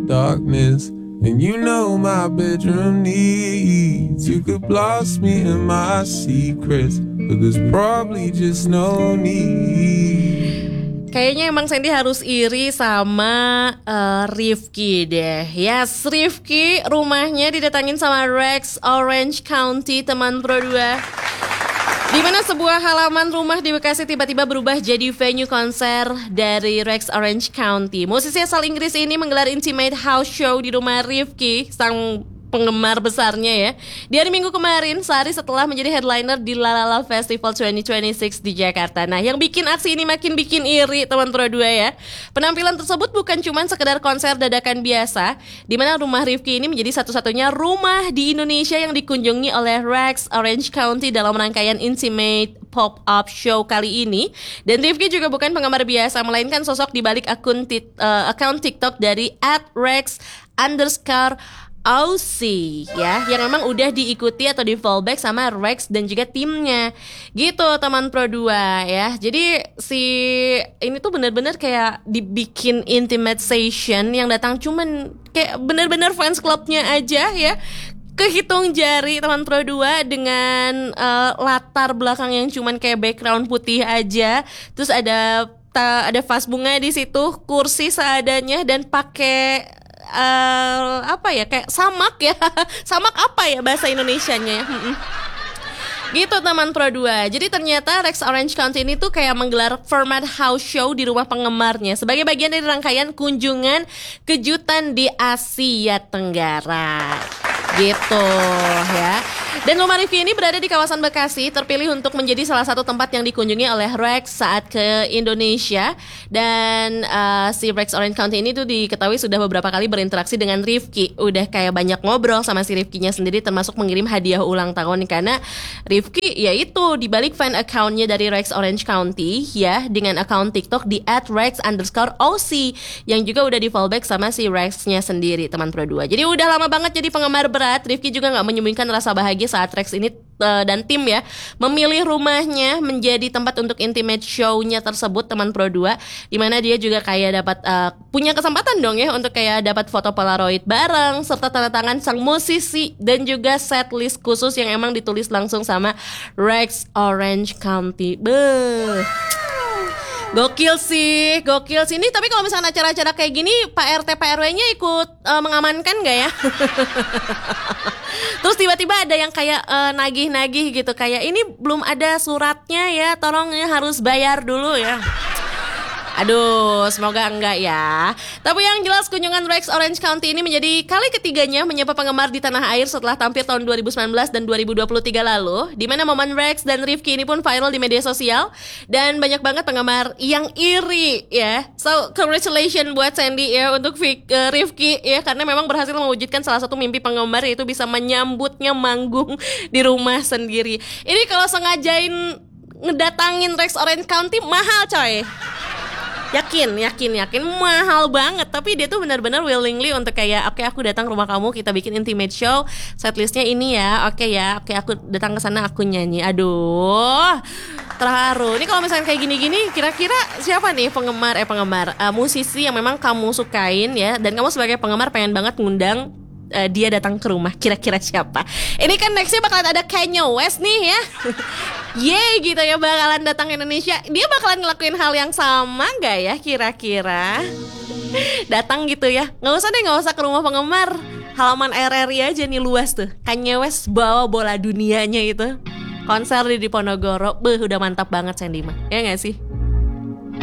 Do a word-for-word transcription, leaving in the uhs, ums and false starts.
darkness. And you know my bedroom needs. You could blast me in my secrets, but there's probably just no need. Kayaknya emang Sandy harus iri sama uh, Rifki deh. Yes, Rifki rumahnya didatangin sama Rex Orange County, teman Pro dua. Di mana sebuah halaman rumah di Bekasi tiba-tiba berubah jadi venue konser dari Rex Orange County. Musisi asal Inggris ini menggelar intimate house show di rumah Rifki, sang penggemar besarnya ya, di hari Minggu kemarin, sehari setelah menjadi headliner di Lalala Festival dua ribu dua puluh enam di Jakarta. Nah, yang bikin aksi ini makin bikin iri teman Pro dua ya. Penampilan tersebut bukan cuma sekedar konser dadakan biasa, di mana rumah Rifki ini menjadi satu-satunya rumah di Indonesia yang dikunjungi oleh Rex Orange County dalam rangkaian intimate pop-up show kali ini. Dan Rifki juga bukan penggemar biasa, melainkan sosok di balik akun tit, uh, akun TikTok dari at rex underscore Aussie ya, yang memang udah diikuti atau di fallback sama Rex dan juga timnya gitu teman Pro dua ya. Jadi si ini tuh benar-benar kayak dibikin intimate session yang datang cuman kayak benar-benar fans clubnya aja ya. Kehitung jari teman Pro dua dengan uh, latar belakang yang cuman kayak background putih aja. Terus ada ta, ada vas bunga di situ, kursi seadanya dan pakai Uh, apa ya, kayak samak ya. Samak apa ya bahasa Indonesianya ya. Gitu teman Pro dua. Jadi ternyata Rex Orange County ini tuh kayak menggelar format house show di rumah penggemarnya sebagai bagian dari rangkaian kunjungan kejutan di Asia Tenggara. Gitu ya. Dan rumah Rifki ini berada di kawasan Bekasi, terpilih untuk menjadi salah satu tempat yang dikunjungi oleh Rex saat ke Indonesia. Dan uh, si Rex Orange County ini tuh diketahui sudah beberapa kali berinteraksi dengan Rifki. Udah kayak banyak ngobrol sama si Rifkinya sendiri, termasuk mengirim hadiah ulang tahun. Karena Rifki ya itu dibalik fan accountnya dari Rex Orange County ya, dengan account TikTok di at rex underscore Aussie, yang juga udah di fallback sama si Rexnya sendiri teman Pro dua. Jadi udah lama banget jadi penggemar berat. Rifki juga gak menyembunyikan rasa bahagia saat Rex ini uh, dan tim ya memilih rumahnya menjadi tempat untuk intimate show-nya tersebut teman Pro dua, dimana dia juga kayak dapat uh, punya kesempatan dong ya untuk kayak dapat foto polaroid bareng serta tanda tangan sang musisi dan juga setlist khusus yang emang ditulis langsung sama Rex Orange County. Beuh. Gokil sih, gokil sih. Ini tapi kalau misalnya acara-acara kayak gini Pak R T Pak R W-nya ikut uh, mengamankan gak ya? Terus tiba-tiba ada yang kayak uh, nagih-nagih gitu, kayak ini belum ada suratnya ya, tolong ya harus bayar dulu ya. Aduh, semoga enggak ya. Tapi yang jelas kunjungan Rex Orange County ini menjadi kali ketiganya menyapa penggemar di tanah air setelah tampil tahun dua ribu sembilan belas dan dua ribu dua puluh tiga lalu, di mana momen Rex dan Rifki ini pun viral di media sosial dan banyak banget penggemar yang iri ya. So, congratulations buat Sandy ya untuk uh, Rifki ya, karena memang berhasil mewujudkan salah satu mimpi penggemar, yaitu bisa menyambutnya manggung di rumah sendiri. Ini kalau sengajain ngedatangin Rex Orange County mahal coy. Yakin, yakin, yakin mahal banget. Tapi dia tuh benar-benar willingly untuk kayak oke okay, aku datang rumah kamu, kita bikin intimate show, setlistnya ini ya, oke okay ya, oke okay, aku datang ke sana, aku nyanyi. Aduh, terharu. Ini kalau misalnya kayak gini-gini, kira-kira siapa nih penggemar eh penggemar uh, musisi yang memang kamu sukain ya, dan kamu sebagai penggemar pengen banget ngundang uh, dia datang ke rumah, kira-kira siapa? Ini kan nextnya bakalan ada Kanye West nih ya. Yeay gitu ya, bakalan datang ke Indonesia. Dia bakalan ngelakuin hal yang sama gak ya kira-kira? Datang gitu ya. Gak usah deh, gak usah ke rumah penggemar, halaman R R I aja nih luas tuh. Kanye West bawa bola dunianya itu, konser di Diponegoro. Beuh, udah mantap banget Sandy mah, ya gak sih?